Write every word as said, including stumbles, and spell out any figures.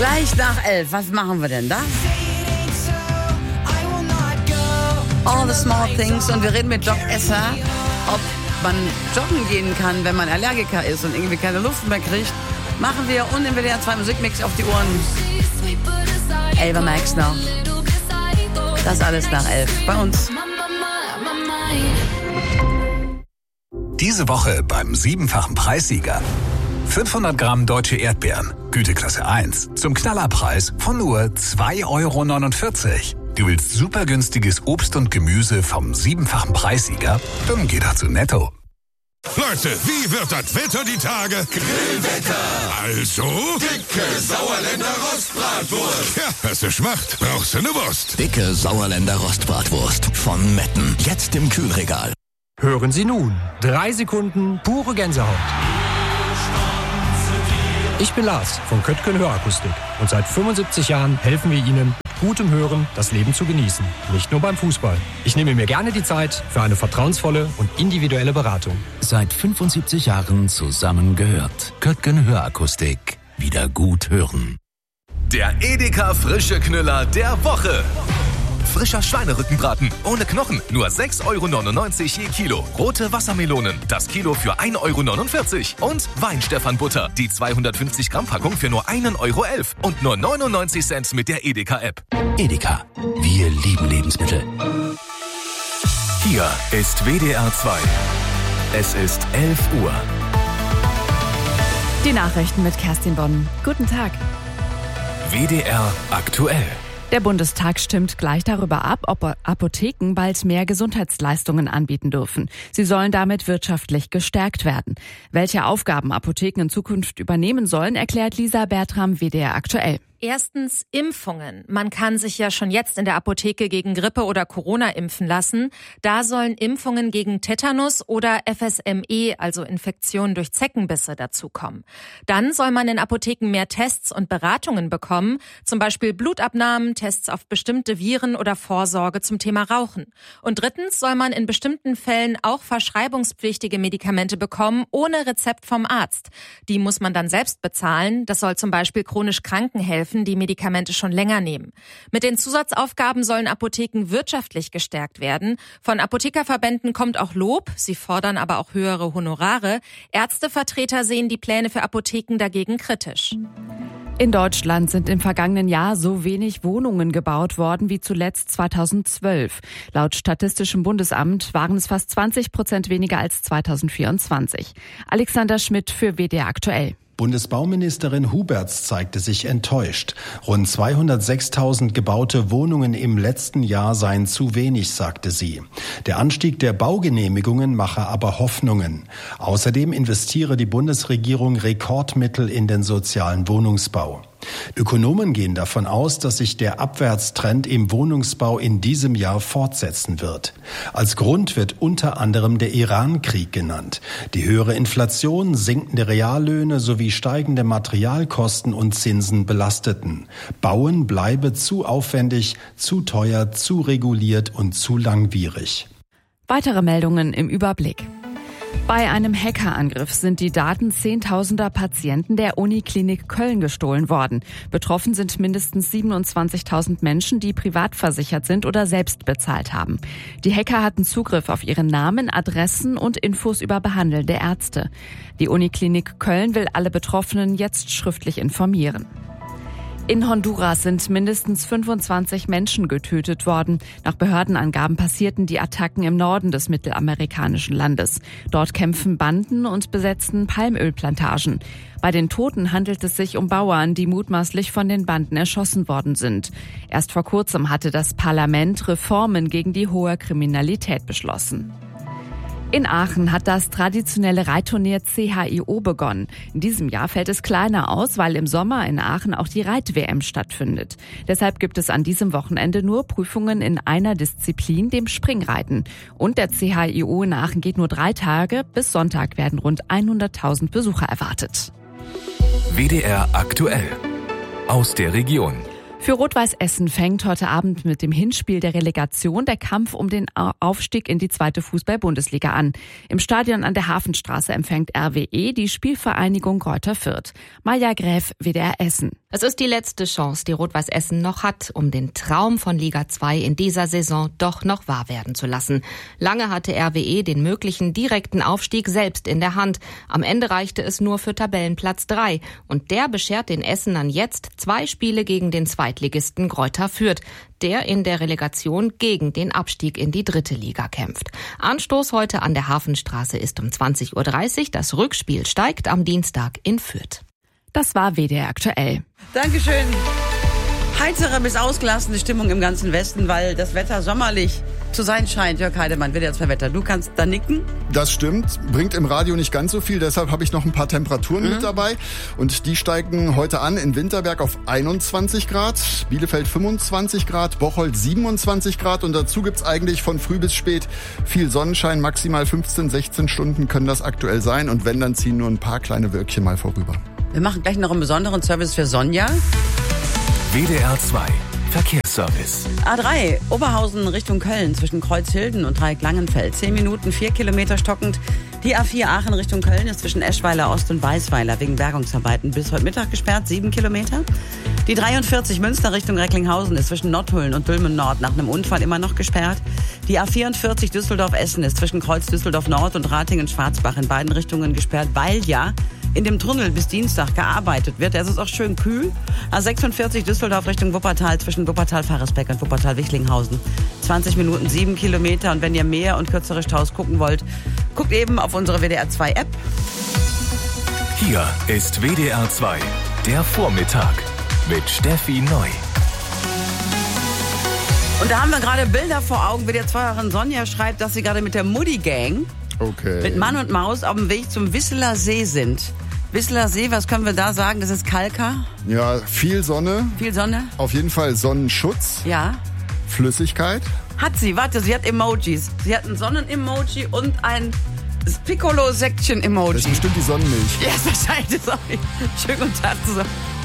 Gleich nach elf, was machen wir denn da? All the small things. Und wir reden mit Doc Esser, ob man joggen gehen kann, wenn man Allergiker ist und irgendwie keine Luft mehr kriegt. Machen wir und im W D R zwei Musikmix auf die Ohren. Ava Max noch. Das alles nach elf bei uns. Diese Woche beim siebenfachen Preissieger. fünfhundert Gramm deutsche Erdbeeren, Güteklasse eins, zum Knallerpreis von nur zwei Euro neunundvierzig. Du willst super günstiges Obst und Gemüse vom siebenfachen Preissieger? Dann geh doch zu Netto. Leute, wie wird das Wetter die Tage? Grillwetter. Also? Dicke Sauerländer Rostbratwurst. Ja, hast du Schmacht, brauchst du eine Wurst. Dicke Sauerländer Rostbratwurst von Metten. Jetzt im Kühlregal. Hören Sie nun. Drei Sekunden pure Gänsehaut. Ich bin Lars von Köttgen Hörakustik und seit fünfundsiebzig Jahren helfen wir Ihnen, gutem Hören das Leben zu genießen. Nicht nur beim Fußball. Ich nehme mir gerne die Zeit für eine vertrauensvolle und individuelle Beratung. Seit fünfundsiebzig Jahren zusammengehört. Köttgen Hörakustik. Wieder gut hören. Der Edeka Frische Knüller der Woche. Frischer Schweinerückenbraten ohne Knochen, nur sechs Euro neunundneunzig je Kilo. Rote Wassermelonen, das Kilo für ein Euro neunundvierzig. Und Weinstephan-Butter, die zweihundertfünfzig Gramm Packung für nur ein Euro elf. Und nur neunundneunzig Cent mit der Edeka-App. Edeka, wir lieben Lebensmittel. Hier ist W D R zwei. Es ist elf Uhr. Die Nachrichten mit Kerstin Bonn. Guten Tag. W D R aktuell. Der Bundestag stimmt gleich darüber ab, ob Apotheken bald mehr Gesundheitsleistungen anbieten dürfen. Sie sollen damit wirtschaftlich gestärkt werden. Welche Aufgaben Apotheken in Zukunft übernehmen sollen, erklärt Lisa Bertram, W D R aktuell. Erstens Impfungen. Man kann sich ja schon jetzt in der Apotheke gegen Grippe oder Corona impfen lassen. Da sollen Impfungen gegen Tetanus oder F S M E, also Infektionen durch Zeckenbisse, dazukommen. Dann soll man in Apotheken mehr Tests und Beratungen bekommen, zum Beispiel Blutabnahmen, Tests auf bestimmte Viren oder Vorsorge zum Thema Rauchen. Und drittens soll man in bestimmten Fällen auch verschreibungspflichtige Medikamente bekommen, ohne Rezept vom Arzt. Die muss man dann selbst bezahlen. Das soll zum Beispiel chronisch Kranken helfen, die Medikamente schon länger nehmen. Mit den Zusatzaufgaben sollen Apotheken wirtschaftlich gestärkt werden. Von Apothekerverbänden kommt auch Lob, sie fordern aber auch höhere Honorare. Ärztevertreter sehen die Pläne für Apotheken dagegen kritisch. In Deutschland sind im vergangenen Jahr so wenig Wohnungen gebaut worden wie zuletzt zweitausendzwölf. Laut Statistischem Bundesamt waren es fast zwanzig Prozent weniger als zweitausendvierundzwanzig. Alexander Schmidt für W D R aktuell. Bundesbauministerin Huberts zeigte sich enttäuscht. Rund zweihundertsechstausend gebaute Wohnungen im letzten Jahr seien zu wenig, sagte sie. Der Anstieg der Baugenehmigungen mache aber Hoffnungen. Außerdem investiere die Bundesregierung Rekordmittel in den sozialen Wohnungsbau. Ökonomen gehen davon aus, dass sich der Abwärtstrend im Wohnungsbau in diesem Jahr fortsetzen wird. Als Grund wird unter anderem der Iran-Krieg genannt. Die höhere Inflation, sinkende Reallöhne sowie steigende Materialkosten und Zinsen belasteten. Bauen bleibe zu aufwendig, zu teuer, zu reguliert und zu langwierig. Weitere Meldungen im Überblick. Bei einem Hackerangriff sind die Daten zehntausender Patienten der Uniklinik Köln gestohlen worden. Betroffen sind mindestens siebenundzwanzigtausend Menschen, die privat versichert sind oder selbst bezahlt haben. Die Hacker hatten Zugriff auf ihre Namen, Adressen und Infos über behandelnde Ärzte. Die Uniklinik Köln will alle Betroffenen jetzt schriftlich informieren. In Honduras sind mindestens fünfundzwanzig Menschen getötet worden. Nach Behördenangaben passierten die Attacken im Norden des mittelamerikanischen Landes. Dort kämpfen Banden und besetzen Palmölplantagen. Bei den Toten handelt es sich um Bauern, die mutmaßlich von den Banden erschossen worden sind. Erst vor kurzem hatte das Parlament Reformen gegen die hohe Kriminalität beschlossen. In Aachen hat das traditionelle Reitturnier C H I O begonnen. In diesem Jahr fällt es kleiner aus, weil im Sommer in Aachen auch die Reit-W M stattfindet. Deshalb gibt es an diesem Wochenende nur Prüfungen in einer Disziplin, dem Springreiten. Und der C H I O in Aachen geht nur drei Tage. Bis Sonntag werden rund hunderttausend Besucher erwartet. W D R aktuell. Aus der Region. Für Rot-Weiß Essen fängt heute Abend mit dem Hinspiel der Relegation der Kampf um den Aufstieg in die zweite Fußball-Bundesliga an. Im Stadion an der Hafenstraße empfängt R W E die Spielvereinigung Greuther Fürth. Maja Gräf, W D R Essen. Es ist die letzte Chance, die Rot-Weiß Essen noch hat, um den Traum von Liga zwei in dieser Saison doch noch wahr werden zu lassen. Lange hatte R W E den möglichen direkten Aufstieg selbst in der Hand. Am Ende reichte es nur für Tabellenplatz drei. Und der beschert den Essenern jetzt zwei Spiele gegen den Zweitligisten Greuther Fürth, der in der Relegation gegen den Abstieg in die dritte Liga kämpft. Anstoß heute an der Hafenstraße ist um zwanzig Uhr dreißig. Das Rückspiel steigt am Dienstag in Fürth. Das war W D R aktuell. Dankeschön. Heitere bis ausgelassene Stimmung im ganzen Westen, weil das Wetter sommerlich zu sein scheint. Jörg Heidemann, W D R zwei Wetter. Du kannst da nicken? Das stimmt. Bringt im Radio nicht ganz so viel. Deshalb habe ich noch ein paar Temperaturen mhm. mit dabei. Und die steigen heute an in Winterberg auf einundzwanzig Grad, Bielefeld fünfundzwanzig Grad, Bocholt siebenundzwanzig Grad. Und dazu gibt's eigentlich von früh bis spät viel Sonnenschein. Maximal fünfzehn, sechzehn Stunden können das aktuell sein. Und wenn, dann ziehen nur ein paar kleine Wölkchen mal vorüber. Wir machen gleich noch einen besonderen Service für Sonja. W D R zwei Verkehrsservice. A drei, Oberhausen Richtung Köln zwischen Kreuzhilden und Dreieck-Langenfeld. zehn Minuten, vier Kilometer stockend. Die A vier Aachen Richtung Köln ist zwischen Eschweiler Ost und Weißweiler wegen Bergungsarbeiten bis heute Mittag gesperrt, sieben Kilometer. Die dreiundvierzig Münster Richtung Recklinghausen ist zwischen Nordhullen und Dülmen Nord nach einem Unfall immer noch gesperrt. Die A vierundvierzig Düsseldorf-Essen ist zwischen Kreuz Düsseldorf Nord und Ratingen-Schwarzbach in beiden Richtungen gesperrt, weil ja in dem Tunnel bis Dienstag gearbeitet wird. Es ist auch schön kühl. A sechsundvierzig Düsseldorf Richtung Wuppertal zwischen Wuppertal-Faresbeck und Wuppertal-Wichlinghausen. zwanzig Minuten, sieben Kilometer. Und wenn ihr mehr und kürzere Staus gucken wollt, guckt eben auf unsere W D R zwei App. Hier ist W D R zwei, der Vormittag mit Steffi Neu. Und da haben wir gerade Bilder vor Augen. W D R zwei-Hörerin Sonja schreibt, dass sie gerade mit der Mutti Gang okay. mit Mann und Maus auf dem Weg zum Wisseler See sind. Wisseler See, was können wir da sagen? Das ist Kalka? Ja, viel Sonne. Viel Sonne? Auf jeden Fall Sonnenschutz. Ja. Flüssigkeit. Hat sie, warte, sie hat Emojis. Sie hat ein Sonnen-Emoji und ein Piccolo-Säckchen-Emoji. Das ist bestimmt die Sonnenmilch. Ja, ist wahrscheinlich. Sorry. Schönen guten Tag zusammen.